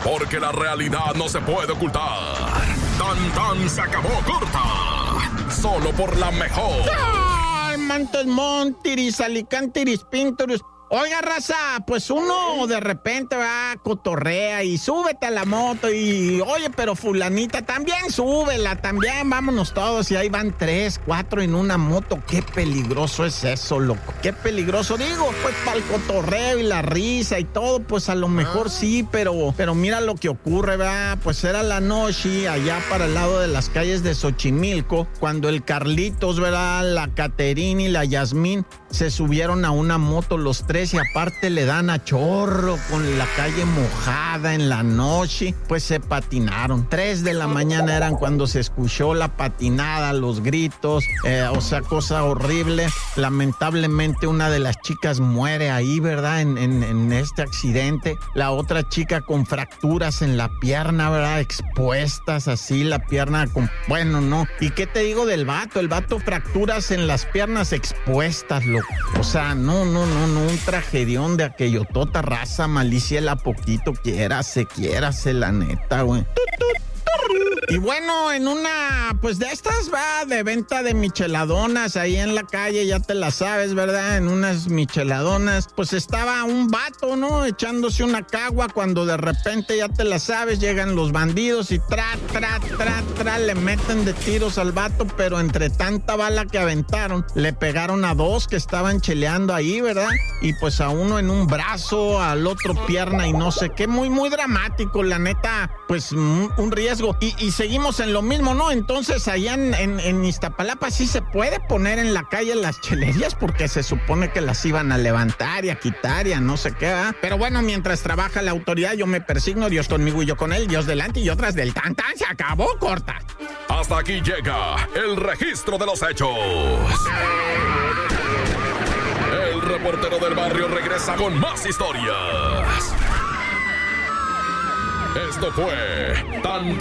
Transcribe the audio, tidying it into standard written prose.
porque la realidad no se puede ocultar. Tan tan se acabó corta, solo por la mejor. Montes, Montiris, Alicantiris, Pinturus. Oiga, raza, pues uno de repente va, cotorrea y súbete a la moto y, oye, pero fulanita, también súbela, también, vámonos todos. Y ahí van 3, 4 en una moto. Qué peligroso es eso, loco. Qué peligroso. Digo, pues para el cotorreo y la risa y todo, pues a lo mejor sí, pero mira lo que ocurre, ¿verdad? Pues era la noche allá para el lado de las calles de Xochimilco, cuando el Carlitos, ¿verdad? La Caterina y la Yasmín se subieron a una moto los 3 y aparte le dan a chorro con la calle mojada en la noche, pues se patinaron. 3 de la mañana eran cuando se escuchó la patinada, los gritos, o sea, cosa horrible. Lamentablemente una de las chicas muere ahí, ¿verdad? En este accidente. La otra chica con fracturas en la pierna, ¿verdad? Expuestas así, la pierna con... Bueno, no. ¿Y qué te digo del vato? El vato fracturas en las piernas expuestas, loco. O sea, no, un tragedión de aquello, tota raza, malicia la poquito, quiérase, la neta, güey. Y bueno, en una, pues de estas va de venta de micheladonas ahí en la calle, ya te la sabes, ¿verdad? En unas micheladonas, pues estaba un vato, ¿no? Echándose una cagua cuando de repente, ya te la sabes, llegan los bandidos y le meten de tiros al vato, pero entre tanta bala que aventaron, le pegaron a 2 que estaban cheleando ahí, ¿verdad? Y pues a uno en un brazo, al otro pierna y no sé qué, muy dramático, la neta, pues un riesgo. Y seguimos en lo mismo, ¿no? Entonces allá en Iztapalapa sí se puede poner en la calle las chelerías porque se supone que las iban a levantar y a quitar y a no sé qué, ¿verdad? Pero bueno, mientras trabaja la autoridad yo me persigno, Dios conmigo y yo con él, Dios delante y otras del tan se acabó corta. Hasta aquí llega el registro de los hechos. El reportero del barrio regresa con más historias. Esto fue Tan